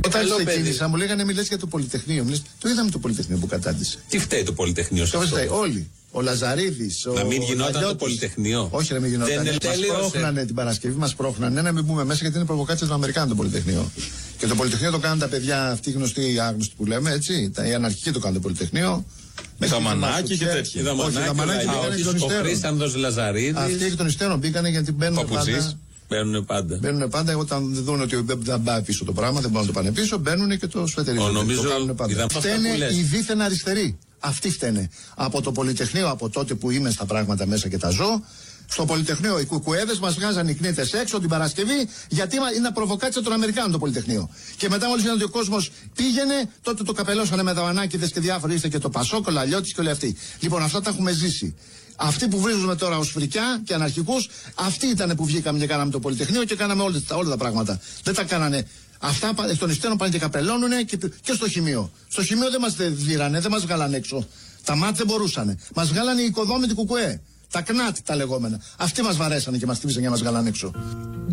Όταν ξεκίνησα, μου λέγανε μιλές για το Πολυτεχνείο. Το είδαμε το Πολυτεχνείο που κατάντησε. Τι φταίει το Πολυτεχνείο σε αυτό? Όλοι. Ο Λαζαρίδης. Να μην γινόταν το Πολυτεχνείο. Όχι, να μην γινόταν. Μας πρόχνανε την Παρασκευή, μας πρόχνανε να μην μπούμε μέσα γιατί είναι προβοκάτσια των Αμερικάνων το Πολυτεχνείο. Και το Πολυτεχνείο το κάνουν τα παιδιά αυτοί γνωστοί, άγνωστοι που λέμε, έτσι. Οι αναρχικοί το κάνουν το Πολυτεχνείο. Δαμανάκι και τέτοια. Δαμανάκι ο Χρήστανδος Λαζαρίδης. Αυτοί εκ των υστέρων μπήκανε γιατί μπαίνουν πάντα. Μπαίνουν πάντα. Όταν δουν ότι δεν πάει πίσω το πράγμα, δεν μπορούν να το πάνε πίσω, μπαίνουν και το σφετερίζουν. Νομίζω φταίνε οι δίθεν αριστεροί. Αυτοί φταίνε. Από το Πολυτεχνείο, από τότε που είμαι στα πράγματα μέσα και τα ζω, στο Πολυτεχνείο οι κουκουέδες μας βγάζαν οι κνήτες έξω την Παρασκευή, γιατί είναι προβοκάτσια των Αμερικάνων το Πολυτεχνείο. Και μετά, μόλις είδαν ότι ο κόσμος πήγαινε, τότε το καπελώσανε με δαμανάκηδες και διάφοροι, είστε και το Πασόκ, ο Λαλιώτης και όλοι αυτοί. Λοιπόν, αυτά τα έχουμε ζήσει. Αυτοί που βρίζουμε τώρα ως φρικιά και αναρχικούς, αυτοί ήταν που βγήκαμε και κάναμε το Πολυτεχνείο και κάναμε όλα τα πράγματα. Δεν τα κάνανε. Αυτά εκ των υστέρων πάνε και καπελώνουνε και στο χημείο. Στο χημείο δεν μας δίρανε, δεν μας βγάλανε έξω. Τα μάτια δεν μπορούσανε. Μας βγάλανε οι οικοδόμητοι κουκουέ. Τα κνάτι τα λεγόμενα. Αυτοί μας βαρέσανε και μας τίμησαν για να μας βγάλανε έξω.